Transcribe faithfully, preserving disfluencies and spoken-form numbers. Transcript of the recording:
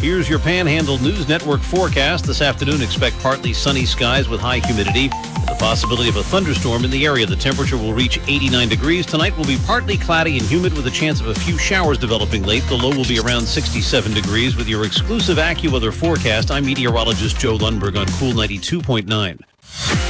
Here's your Panhandle News Network forecast. This afternoon, expect partly sunny skies with high humidity. The possibility of a thunderstorm in the area. The temperature will reach eighty-nine degrees. Tonight will be partly cloudy and humid with a chance of a few showers developing late. The low will be around sixty-seven degrees. With your exclusive AccuWeather forecast, I'm meteorologist Joe Lundberg on Cool ninety-two point nine.